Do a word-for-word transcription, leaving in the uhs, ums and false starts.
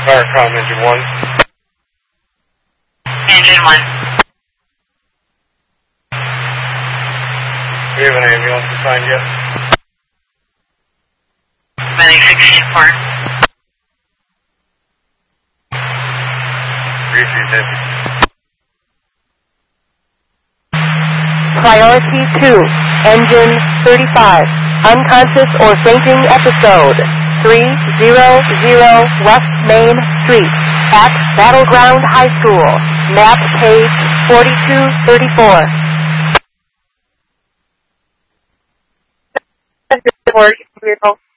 Firecom, engine one. Engine one. Do we have an ambulance assigned yet? Medic sixteen four. three three fifty. Priority two, engine thirty-five, unconscious or fainting episode, three hundred West Main Street, at Battleground High School, map page forty-two thirty-four. Vehicle.